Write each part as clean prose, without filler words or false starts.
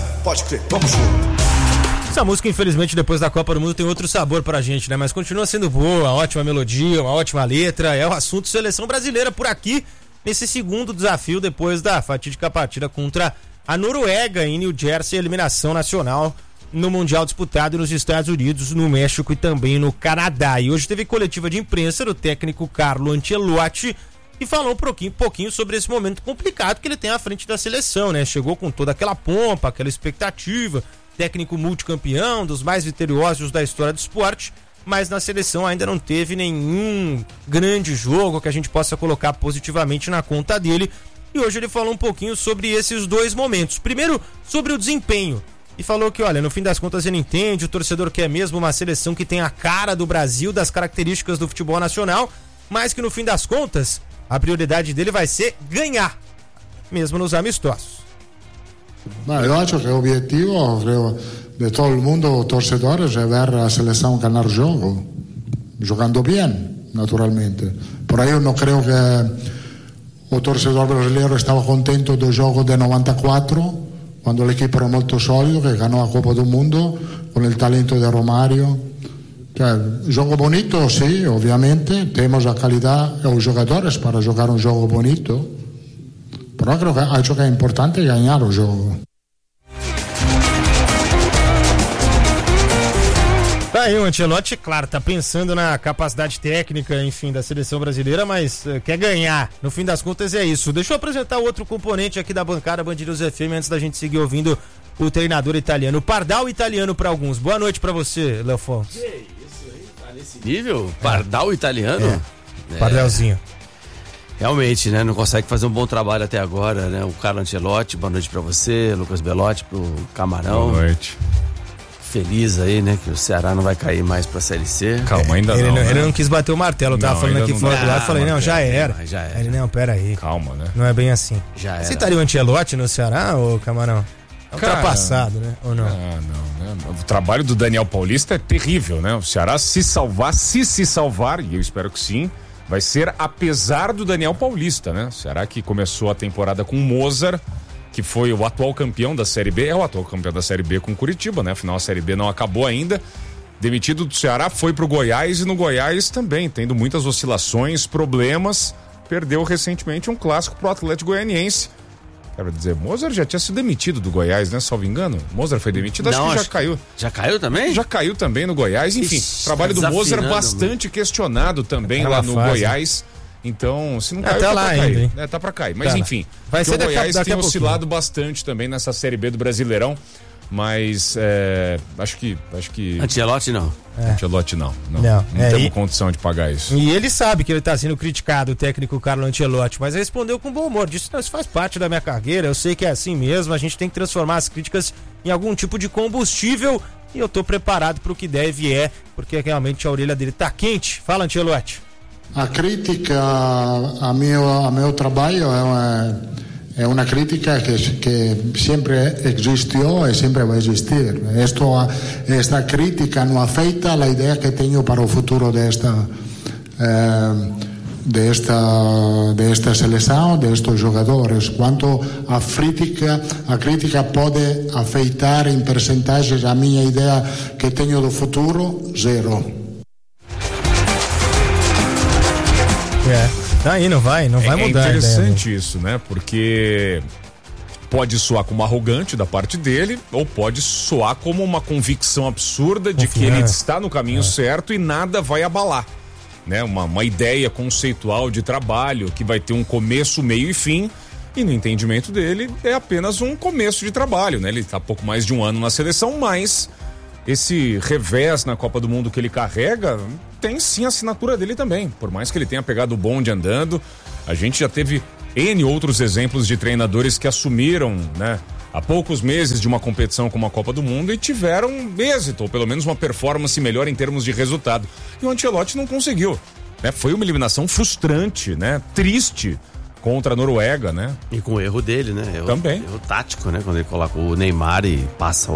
Pode crer, vamos junto. Essa música, infelizmente, depois da Copa do Mundo tem outro sabor pra gente, né? Mas continua sendo boa, ótima melodia, uma ótima letra. É o assunto seleção brasileira por aqui, nesse segundo desafio depois da fatídica partida contra a Noruega em New Jersey, eliminação nacional no Mundial disputado nos Estados Unidos, no México e também no Canadá. E hoje teve coletiva de imprensa do técnico Carlo Ancelotti, e falou um pouquinho sobre esse momento complicado que ele tem à frente da seleção, né? Chegou com toda aquela pompa, aquela expectativa, técnico multicampeão, dos mais vitoriosos da história do esporte, mas na seleção ainda não teve nenhum grande jogo que a gente possa colocar positivamente na conta dele. E hoje ele falou um pouquinho sobre esses dois momentos. Primeiro, sobre o desempenho. E falou que, olha, no fim das contas ele entende, o torcedor quer mesmo uma seleção que tem a cara do Brasil, das características do futebol nacional, mas que no fim das contas a prioridade dele vai ser ganhar, mesmo nos amistosos. Yo acho que el objetivo, creo, de todo el mundo, torcedores, es ver a selección ganar juego, jugando bien, naturalmente. Por ahí no creo que el torcedor brasileño estaba contento del juego de 94, cuando el equipo era muy sólido, que ganó la Copa del Mundo, con el talento de Romario. Juego bonito, sí, obviamente, tenemos la calidad de los jugadores para jugar un juego bonito. Però credo que é importante ganhar o jogo. Tá aí o Ancelotti, claro, tá pensando na capacidade técnica, enfim, da seleção brasileira, mas quer ganhar. No fim das contas é isso. Deixa eu apresentar outro componente aqui da bancada Band News FM antes da gente seguir ouvindo o treinador italiano, o Pardal italiano para alguns. Boa noite para você, Léo Fontes. Que isso aí, tá nesse nível? Pardal italiano? Pardalzinho. Realmente, né? Não consegue fazer um bom trabalho até agora, né? O Carlo Ancelotti, boa noite pra você, Lucas Belotti, pro Camarão. Boa noite. Feliz aí, né? Que o Ceará não vai cair mais pra Série C. Calma, ainda ele não. Ele não quis bater o martelo, eu tava falando aqui fora do lado, falei, não, já era. Já era. Ele, não, pera aí. Calma, né? Não é bem assim. Já era. Você estaria o Ancelotti no Ceará, ô Camarão? Ultrapassado, né? Ou não? Não, né? O trabalho do Daniel Paulista é terrível, né? O Ceará se salvar, e eu espero que sim, vai ser apesar do Daniel Paulista, né? Será que começou a temporada com o Mozart, que foi o atual campeão da Série B, é o atual campeão da Série B com o Curitiba, né? Afinal, a Série B não acabou ainda. Demitido do Ceará, foi pro Goiás e no Goiás também, tendo muitas oscilações, problemas. Perdeu recentemente um clássico pro Atlético Goianiense. Quero dizer, Mozart já tinha sido demitido do Goiás, né? Salvo engano. Mozart foi demitido, acho que já caiu. Já caiu também? Já caiu também no Goiás. Enfim, trabalho do Mozart bastante questionado também lá no Goiás. Então, se não caiu, tá pra cair. Tá pra cair. Mas enfim, vai ser o Goiás daqui tem oscilado bastante também nessa Série B do Brasileirão. Mas acho que Ancelotti não. Ancelotti não temos condição de pagar isso. E ele sabe que ele está sendo criticado, o técnico Carlo Ancelotti, mas respondeu com bom humor, disse, não, isso faz parte da minha carreira, eu sei que é assim mesmo, a gente tem que transformar as críticas em algum tipo de combustível e eu estou preparado para o que deve porque realmente a orelha dele está quente. Fala, Ancelotti. A crítica a meu trabalho é uma crítica que sempre existiu e sempre vai existir. Esta crítica não afeta a ideia que tenho para o futuro desta seleção, destes jogadores. Quanto a crítica pode afetar em percentagens a minha ideia que tenho do futuro, zero. Aí não vai mudar. É interessante isso, né? Porque pode soar como arrogante da parte dele, ou pode soar como uma convicção absurda de que ele está no caminho certo e nada vai abalar, né? Uma ideia conceitual de trabalho que vai ter um começo, meio e fim, e no entendimento dele é apenas um começo de trabalho, né? Ele está há pouco mais de um ano na seleção, mas esse revés na Copa do Mundo que ele carrega tem sim a assinatura dele também, por mais que ele tenha pegado o bonde andando. A gente já teve N outros exemplos de treinadores que assumiram, né, há poucos meses de uma competição como a Copa do Mundo e tiveram êxito, ou pelo menos uma performance melhor em termos de resultado. E o Ancelotti não conseguiu, né? Foi uma eliminação frustrante, né? Triste contra a Noruega, né? E com o erro dele, né? Também. Erro tático, né? Quando ele coloca o Neymar e passa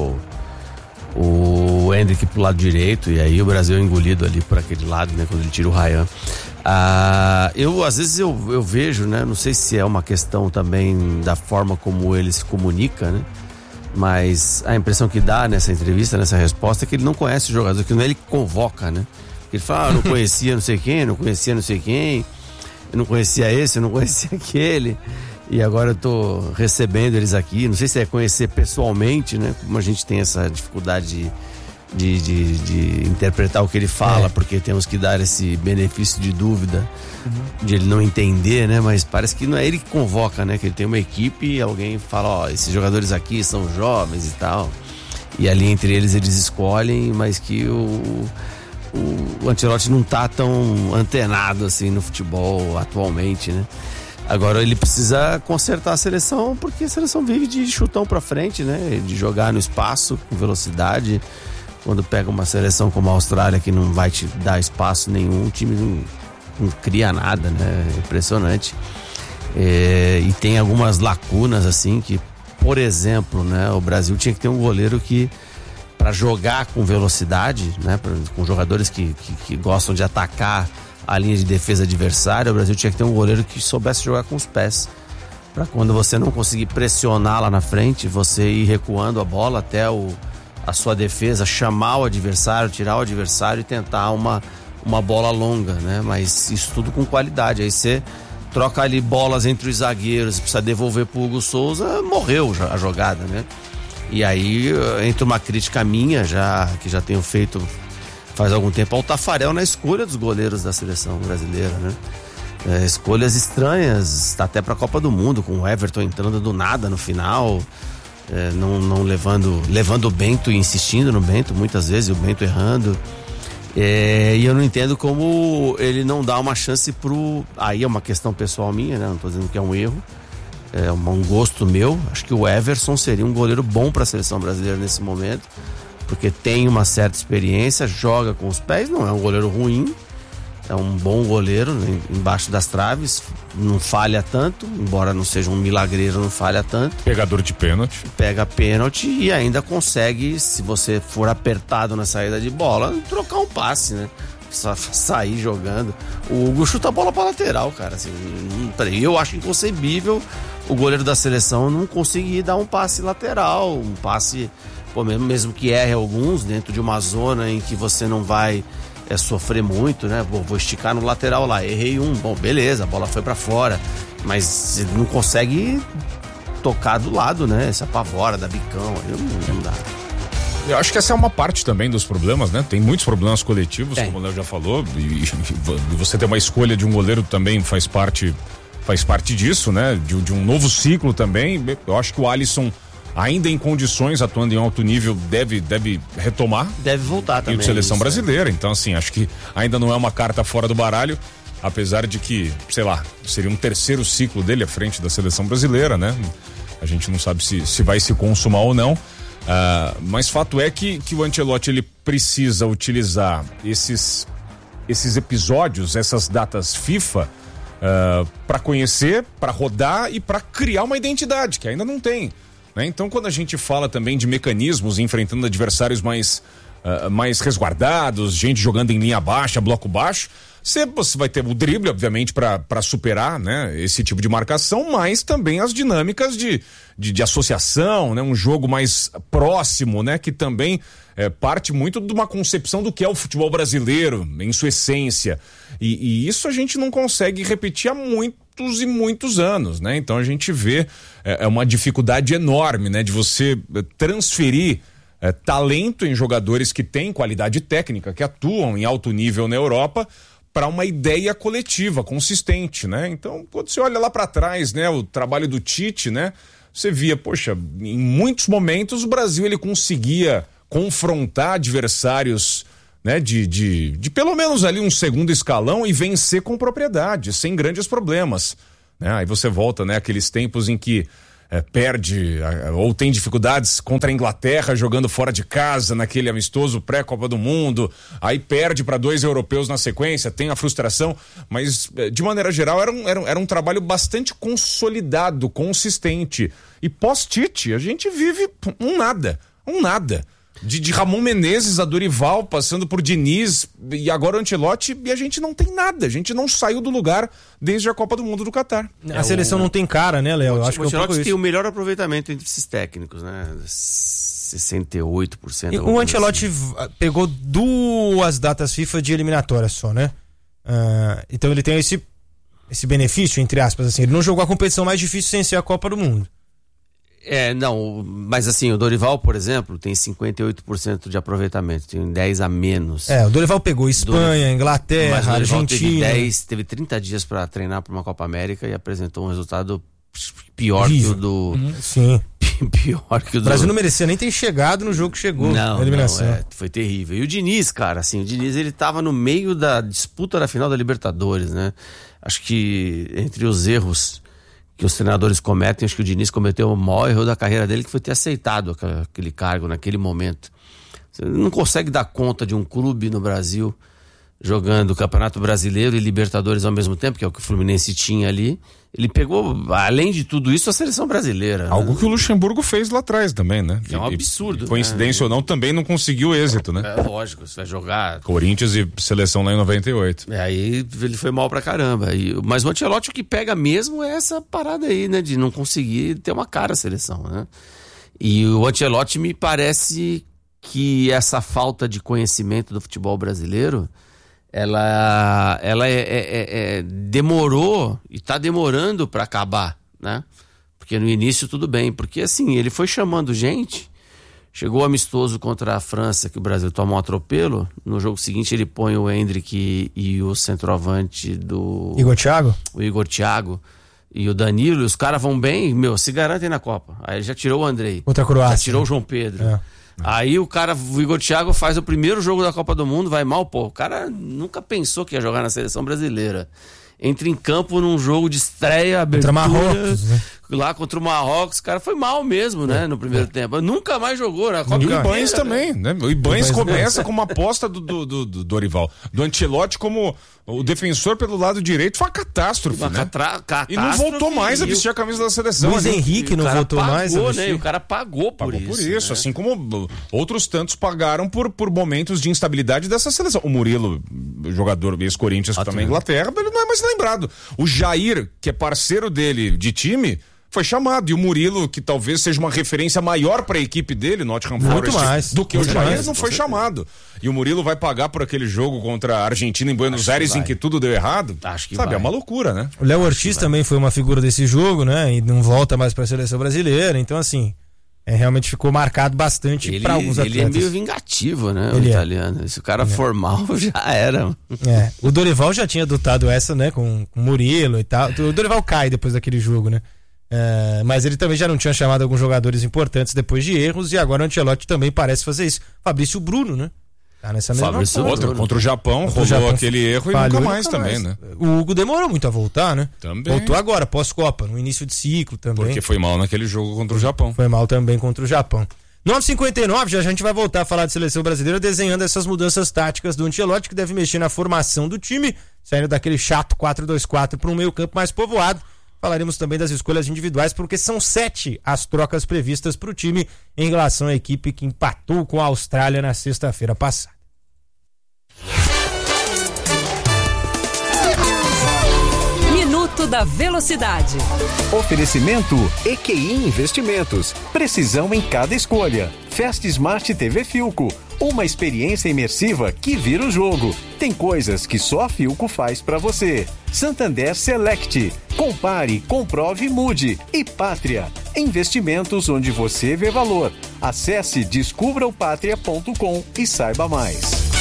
o Endrick pro lado direito, e aí o Brasil é engolido ali por aquele lado, né? Quando ele tira o Ryan. Às vezes eu vejo, né? Não sei se é uma questão também da forma como ele se comunica, né? Mas a impressão que dá nessa entrevista, nessa resposta, é que ele não conhece o jogador, que não é ele que convoca, né? Ele fala, não conhecia não sei quem, não conhecia não sei quem, eu não conhecia esse, eu não conhecia aquele, e agora eu tô recebendo eles aqui. Não sei se é conhecer pessoalmente, né? Como a gente tem essa dificuldade de interpretar o que ele fala, porque temos que dar esse benefício de dúvida, de ele não entender, né? Mas parece que não é ele que convoca, né? Que ele tem uma equipe e alguém fala, ó, esses jogadores aqui são jovens e tal, e ali entre eles escolhem, mas que o Ancelotti não tá tão antenado assim no futebol atualmente, né? Agora ele precisa consertar a seleção, porque a seleção vive de chutão pra frente, né? De jogar no espaço com velocidade. Quando pega uma seleção como a Austrália, que não vai te dar espaço nenhum, o time não cria nada, né? Impressionante. E tem algumas lacunas, assim, que, por exemplo, né? O Brasil tinha que ter um goleiro que, para jogar com velocidade, né? Com jogadores que gostam de atacar a linha de defesa adversária, o Brasil tinha que ter um goleiro que soubesse jogar com os pés. Para quando você não conseguir pressionar lá na frente, você ir recuando a bola até a sua defesa, chamar o adversário, tirar o adversário e tentar uma bola longa, né? Mas isso tudo com qualidade. Aí você troca ali bolas entre os zagueiros, precisa devolver pro Hugo Souza, morreu a jogada, né? E aí entra uma crítica minha, que já tenho feito faz algum tempo, ao Tafarel na escolha dos goleiros da seleção brasileira, né? Escolhas estranhas, até pra Copa do Mundo, com o Everton entrando do nada no final, não levando o Bento e insistindo no Bento muitas vezes, e o Bento errando. E eu não entendo como ele não dá uma chance aí é uma questão pessoal minha, né? Não tô dizendo que é um erro, é um gosto meu. Acho que o Everson seria um goleiro bom para a seleção brasileira nesse momento, porque tem uma certa experiência, joga com os pés, não é um goleiro ruim, é um bom goleiro, né? Embaixo das traves, não falha tanto, embora não seja um milagreiro, não falha tanto. Pegador de pênalti. Pega pênalti e ainda consegue, se você for apertado na saída de bola, trocar um passe, né? Sair jogando. O Hugo chuta a bola pra lateral, cara. Assim, eu acho inconcebível o goleiro da seleção não conseguir dar um passe lateral, um passe, mesmo que erre alguns, dentro de uma zona em que você não vai sofrer muito, né? Vou esticar no lateral lá, errei bom, beleza, a bola foi pra fora, mas você não consegue tocar do lado, né? Se apavora, dá bicão, aí não dá. Eu acho que essa é uma parte também dos problemas, né? Tem muitos problemas coletivos, como o Léo já falou, e você ter uma escolha de um goleiro também faz parte disso, né? De um novo ciclo também. Eu acho que o Alisson, ainda em condições, atuando em alto nível, deve retomar. Deve voltar também. E de seleção brasileira. Então, assim, acho que ainda não é uma carta fora do baralho, apesar de que, sei lá, seria um terceiro ciclo dele à frente da seleção brasileira, né? A gente não sabe se vai se consumar ou não. Mas fato é que o Ancelotti ele precisa utilizar esses episódios, essas datas FIFA, para conhecer, para rodar e para criar uma identidade que ainda não tem, né? Então, quando a gente fala também de mecanismos enfrentando adversários mais resguardados, gente jogando em linha baixa, bloco baixo, você vai ter o drible, obviamente, para superar, né, esse tipo de marcação, mas também as dinâmicas de associação, né, um jogo mais próximo, né, que também parte muito de uma concepção do que é o futebol brasileiro, em sua essência. E isso a gente não consegue repetir há muitos e muitos anos, né? Então a gente vê uma dificuldade enorme, né, de você transferir talento em jogadores que têm qualidade técnica, que atuam em alto nível na Europa, para uma ideia coletiva, consistente, né? Então, quando você olha lá para trás, né, o trabalho do Tite, né, você via, poxa, em muitos momentos o Brasil ele conseguia confrontar adversários, né, de pelo menos ali um segundo escalão e vencer com propriedade, sem grandes problemas, né? Aí você volta, né, aqueles tempos em que perde ou tem dificuldades contra a Inglaterra jogando fora de casa naquele amistoso pré-Copa do Mundo, aí perde para 2 europeus na sequência, tem a frustração, mas de maneira geral era um trabalho bastante consolidado, consistente. E pós-Tite a gente vive um nada. De Ramon Menezes a Dorival, passando por Diniz e agora o Ancelotti, e a gente não tem nada. A gente não saiu do lugar desde a Copa do Mundo do Catar. A seleção não tem cara, né, Léo? Acho que o Ancelotti tem o melhor aproveitamento entre esses técnicos, né? 68%. E o Ancelotti pegou 2 datas FIFA de eliminatória só, né? Então ele tem esse benefício, entre aspas, assim. Ele não jogou a competição mais difícil sem ser a Copa do Mundo. Não, mas assim, o Dorival, por exemplo, tem 58% de aproveitamento, tem 10 a menos. O Dorival pegou Espanha, Inglaterra, Argentina. Teve 30 dias para treinar para uma Copa América e apresentou um resultado pior que o do... Sim. Pior que o do... O Brasil não merecia nem ter chegado no jogo que chegou. Não, foi terrível. E o Diniz, cara, assim, o Diniz, ele tava no meio da disputa da final da Libertadores, né? Acho que entre os erros que os treinadores cometem, acho que o Diniz cometeu o maior erro da carreira dele, que foi ter aceitado aquele cargo naquele momento. Você não consegue dar conta de um clube no Brasil jogando Campeonato Brasileiro e Libertadores ao mesmo tempo, que é o que o Fluminense tinha ali. Ele pegou, além de tudo isso, a seleção brasileira. Algo que o Luxemburgo fez lá atrás também, né? É um absurdo. Coincidência ou não, também não conseguiu êxito, né? Lógico, você vai jogar... Corinthians e seleção lá em 98. Aí ele foi mal pra caramba. Mas o Ancelotti, o que pega mesmo é essa parada aí, né? De não conseguir ter uma cara a seleção, né? E o Ancelotti, me parece que essa falta de conhecimento do futebol brasileiro... ela demorou e tá demorando para acabar, né? Porque no início tudo bem, porque assim, ele foi chamando gente, chegou amistoso contra a França, que o Brasil tomou um atropelo, no jogo seguinte ele põe o Endrick e o centroavante do... Igor Thiago? O Igor Thiago e o Danilo, e os caras vão bem, se garantem na Copa. Aí já tirou o Andrei, contra a Croácia, já tirou o João Pedro. Aí o Igor Thiago faz o primeiro jogo da Copa do Mundo, vai mal, o cara nunca pensou que ia jogar na seleção brasileira. Entra em campo num jogo de estreia, abertura, contra Marrocos, né? Lá contra o Marrocos, o cara foi mal mesmo, né, no primeiro tempo. Nunca mais jogou na Copa. E o Ibanez também, né? O Ibanez começa como aposta do Dorival. Do Ancelotti como o defensor pelo lado direito, foi uma catástrofe, né? Catástrofe. E não voltou mais a vestir a camisa da seleção. Luiz Henrique não voltou mais a vestir. Né? O cara pagou por isso. Né? Assim como outros tantos pagaram por momentos de instabilidade dessa seleção. O Murilo, jogador ex-Corinthians, que também é Inglaterra, ele não é mais lembrado. O Jair, que é parceiro dele de time, foi chamado. E o Murilo, que talvez seja uma referência maior para a equipe dele, Nottingham Forest, do que o Jair, não foi chamado. E o Murilo vai pagar por aquele jogo contra a Argentina em Buenos Aires, em que tudo deu errado? Acho que é uma loucura, né? O Léo Ortiz também foi uma figura desse jogo, né? E não volta mais para a seleção brasileira. Então, assim, realmente ficou marcado bastante para alguns atletas. Ele é meio vingativo, né? O italiano. Se o cara for mal, já era. O Dorival já tinha adotado essa, né? Com o Murilo e tal. O Dorival cai depois daquele jogo, né? Mas ele também já não tinha chamado alguns jogadores importantes depois de erros, e agora o Ancelotti também parece fazer isso. Fabrício Bruno, né? Tá nessa mesma outro contra o Japão, rolou aquele erro e nunca mais também, né? O Hugo demorou muito a voltar, né? Também. Voltou agora, pós-Copa, no início de ciclo também. Porque foi mal naquele jogo contra o Japão. Foi mal também contra o Japão. 9h59, já a gente vai voltar a falar de seleção brasileira, desenhando essas mudanças táticas do Ancelotti, que deve mexer na formação do time, saindo daquele chato 4-2-4 para um meio-campo mais povoado. Falaremos também das escolhas individuais, porque são 7 as trocas previstas para o time em relação à equipe que empatou com a Austrália na sexta-feira passada. Minuto da Velocidade. Oferecimento EQI Investimentos. Precisão em cada escolha. Fast Smart TV Philco. Uma experiência imersiva que vira o jogo. Tem coisas que só a Philco faz pra você. Santander Select. Compare, comprove e mude. E Pátria. Investimentos onde você vê valor. Acesse descubraopatria.com e saiba mais.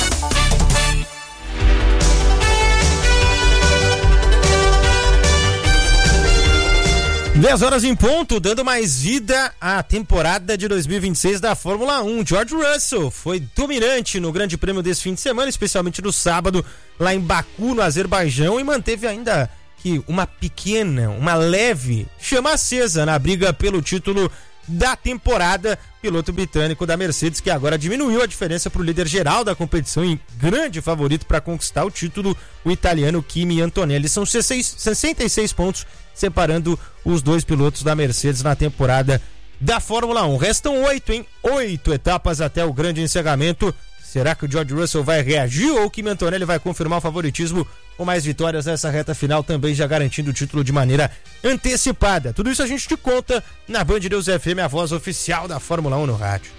10 horas em ponto, dando mais vida à temporada de 2026 da Fórmula 1. George Russell foi dominante no Grande Prêmio desse fim de semana, especialmente no sábado, lá em Baku, no Azerbaijão, e manteve ainda que uma leve chama acesa na briga pelo título da temporada. Piloto britânico da Mercedes, que agora diminuiu a diferença para o líder geral da competição e grande favorito para conquistar o título, o italiano Kimi Antonelli. São 66 pontos separando os dois pilotos da Mercedes na temporada da Fórmula 1. Restam 8, hein? 8 etapas até o grande encerramento. Será que o George Russell vai reagir ou o Kimi Antonelli vai confirmar o favoritismo com mais vitórias nessa reta final, também já garantindo o título de maneira antecipada? Tudo isso a gente te conta na Band News FM, a voz oficial da Fórmula 1 no rádio.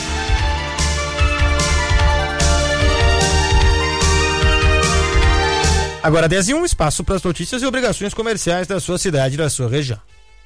Agora 10h01, espaço para as notícias e obrigações comerciais da sua cidade e da sua região.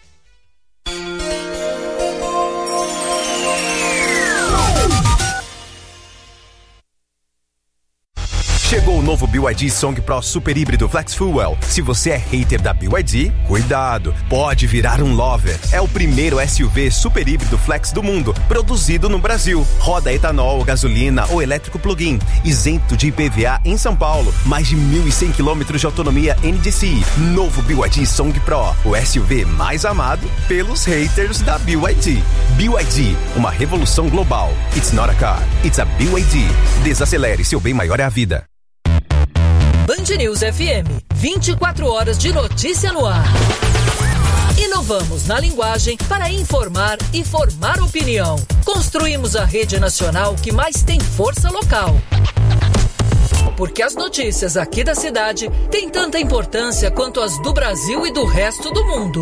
Chegou o novo BYD Song Pro Super Híbrido Flex Fuel. Se você é hater da BYD, cuidado, pode virar um lover. É o primeiro SUV super híbrido flex do mundo, produzido no Brasil. Roda etanol, gasolina ou elétrico plug-in, isento de IPVA em São Paulo. Mais de 1.100 km de autonomia NDCi. Novo BYD Song Pro, o SUV mais amado pelos haters da BYD. BYD, uma revolução global. It's not a car, it's a BYD. Desacelere, seu bem maior é a vida. Band News FM, 24 horas de notícia no ar. Inovamos na linguagem para informar e formar opinião. Construímos a rede nacional que mais tem força local. Porque as notícias aqui da cidade têm tanta importância quanto as do Brasil e do resto do mundo.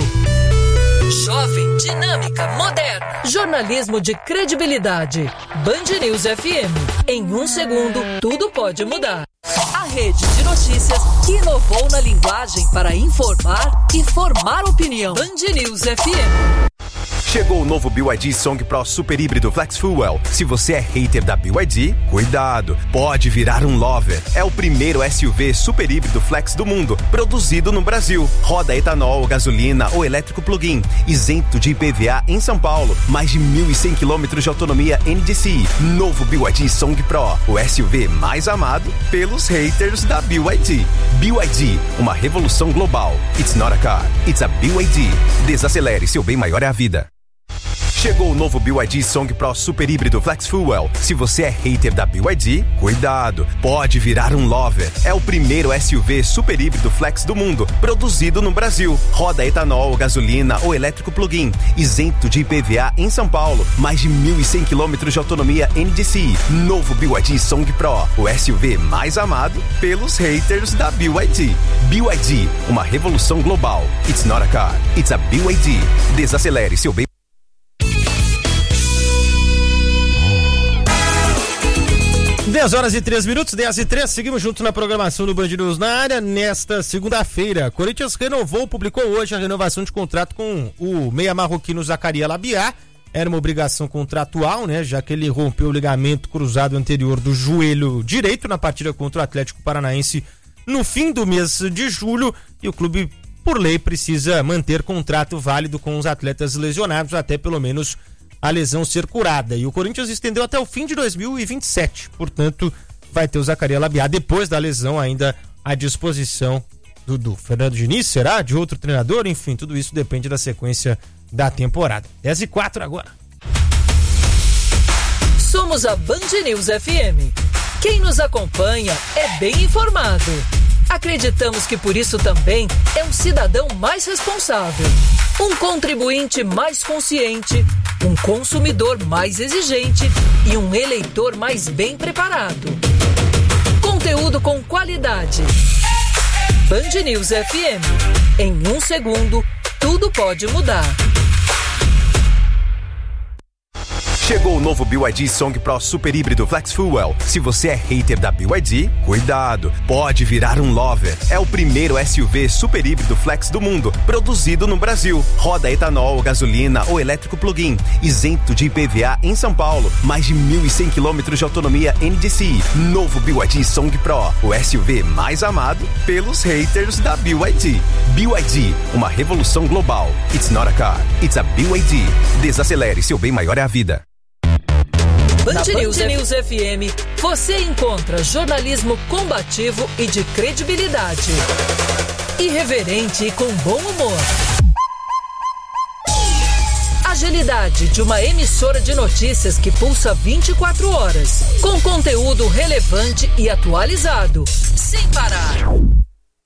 Jovem, dinâmica, moderna. Jornalismo de credibilidade. Band News FM. Em um segundo, tudo pode mudar. A rede de notícias que inovou na linguagem para informar e formar opinião. Band News FM. Chegou o novo BYD Song Pro Super Híbrido Flex Fuel. Se você é hater da BYD, cuidado, pode virar um lover. É o primeiro SUV super híbrido flex do mundo, produzido no Brasil. Roda etanol, gasolina ou elétrico plug-in, isento de IPVA em São Paulo. Mais de 1.100 km de autonomia NDCi. Novo BYD Song Pro, o SUV mais amado pelos haters da BYD. BYD, uma revolução global. It's not a car, it's a BYD. Desacelere, seu bem maior é a vida. Chegou o novo BYD Song Pro Super Híbrido Flex Fuel. Se você é hater da BYD, cuidado, pode virar um lover. É o primeiro SUV super híbrido flex do mundo, produzido no Brasil. Roda etanol, gasolina ou elétrico plug-in, isento de IPVA em São Paulo. Mais de 1.100 km de autonomia NDCi. Novo BYD Song Pro, o SUV mais amado pelos haters da BYD. BYD, uma revolução global. It's not a car, it's a BYD. Desacelere, seu bem. 10h03, 10h03, seguimos juntos na programação do Band News na área. Nesta segunda-feira, Corinthians publicou hoje a renovação de contrato com o meia marroquino Zakaria Labiá. Era uma obrigação contratual, né? Já que ele rompeu o ligamento cruzado anterior do joelho direito na partida contra o Atlético Paranaense no fim do mês de julho, e o clube, por lei, precisa manter contrato válido com os atletas lesionados até pelo menos a lesão ser curada, e o Corinthians estendeu até o fim de 2027, portanto vai ter o Zakaria Labiá depois da lesão ainda à disposição do Fernando Diniz, será? De outro treinador? Enfim, tudo isso depende da sequência da temporada. 10h04 agora. Somos a Band News FM. Quem nos acompanha é bem informado. Acreditamos que por isso também é um cidadão mais responsável, um contribuinte mais consciente, um consumidor mais exigente e um eleitor mais bem preparado. Conteúdo com qualidade. Band News FM. Em um segundo, tudo pode mudar. Chegou o novo BYD Song Pro Super Híbrido Flex Fuel. Se você é hater da BYD, cuidado, pode virar um lover. É o primeiro SUV super híbrido flex do mundo, produzido no Brasil. Roda etanol, gasolina ou elétrico plug-in, isento de IPVA em São Paulo. Mais de 1.100 km de autonomia NDCi. Novo BYD Song Pro, o SUV mais amado pelos haters da BYD. BYD, uma revolução global. It's not a car, it's a BYD. Desacelere, seu bem maior é a vida. Band News FM, você encontra jornalismo combativo e de credibilidade. Irreverente e com bom humor. Agilidade de uma emissora de notícias que pulsa 24 horas. Com conteúdo relevante e atualizado. Sem parar.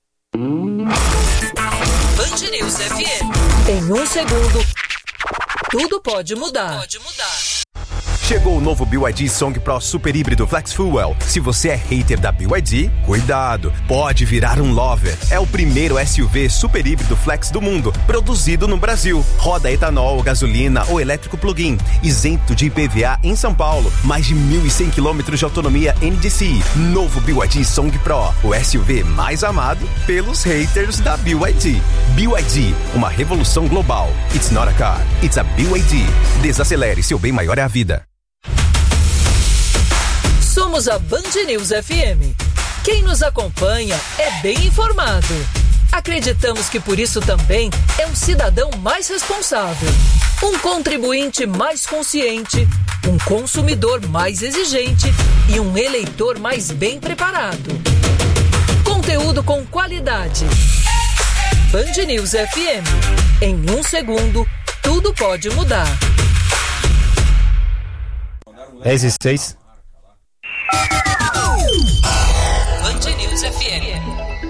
Band News FM. Em um segundo, tudo pode mudar. Chegou o novo BYD Song Pro Super Híbrido Flex Fuel. Se você é hater da BYD, cuidado, pode virar um lover. É o primeiro SUV super híbrido flex do mundo, produzido no Brasil. Roda etanol, gasolina ou elétrico plug-in, isento de IPVA em São Paulo. Mais de 1.100 km de autonomia NDCi. Novo BYD Song Pro, o SUV mais amado pelos haters da BYD. BYD, uma revolução global. It's not a car, it's a BYD. Desacelere, seu bem maior é a vida. Somos a Band News FM. Quem nos acompanha é bem informado. Acreditamos que por isso também é um cidadão mais responsável, um contribuinte mais consciente, um consumidor mais exigente e um eleitor mais bem preparado. Conteúdo com qualidade. Band News FM. Em 1 segundo, tudo pode mudar. 10:06. Band News FM.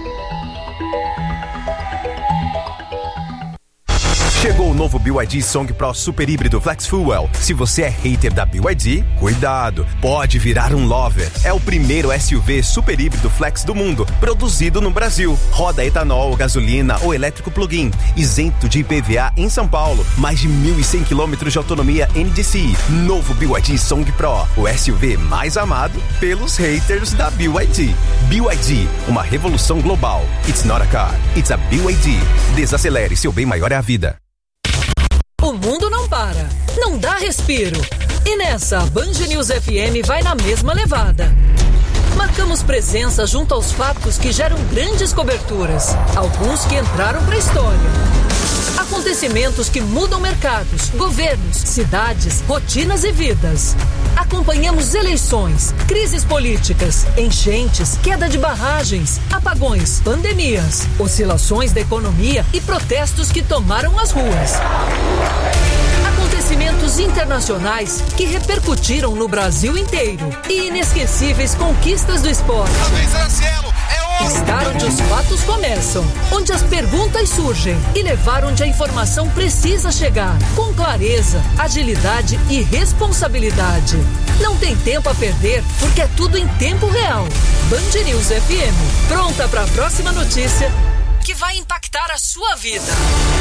Chegou o novo BYD Song Pro Super Híbrido Flex Fuel. Se você é hater da BYD, cuidado, pode virar um lover. É o primeiro SUV super híbrido flex do mundo, produzido no Brasil. Roda etanol, gasolina ou elétrico plug-in, isento de IPVA em São Paulo. Mais de 1.100 km de autonomia NDCi. Novo BYD Song Pro, o SUV mais amado pelos haters da BYD. BYD, uma revolução global. It's not a car, it's a BYD. Desacelere, seu bem maior é a vida. O mundo não para, não dá respiro. E nessa, a Band News FM vai na mesma levada. Marcamos presença junto aos fatos que geram grandes coberturas, alguns que entraram para a história. Acontecimentos que mudam mercados, governos, cidades, rotinas e vidas. Acompanhamos eleições, crises políticas, enchentes, queda de barragens, apagões, pandemias, oscilações da economia e protestos que tomaram as ruas. Acontecimentos internacionais que repercutiram no Brasil inteiro e inesquecíveis conquistas do esporte. Estar onde os fatos começam, onde as perguntas surgem e levar onde a informação precisa chegar, com clareza, agilidade e responsabilidade. Não tem tempo a perder, porque é tudo em tempo real. Band News FM, pronta para a próxima notícia que vai impactar a sua vida.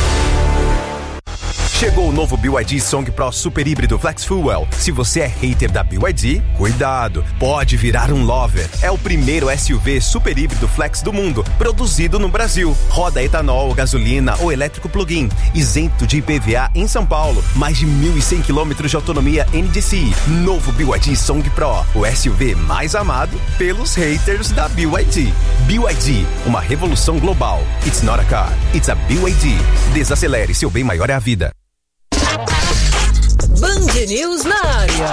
Chegou o novo BYD Song Pro Super Híbrido Flex Fuel. Se você é hater da BYD, cuidado, pode virar um lover. É o primeiro SUV super híbrido flex do mundo, produzido no Brasil. Roda etanol, gasolina ou elétrico plug-in, isento de IPVA em São Paulo. Mais de 1.100 km de autonomia NDCi. Novo BYD Song Pro, o SUV mais amado pelos haters da BYD. BYD, uma revolução global. It's not a car, it's a BYD. Desacelere, seu bem maior é a vida. Band News na área.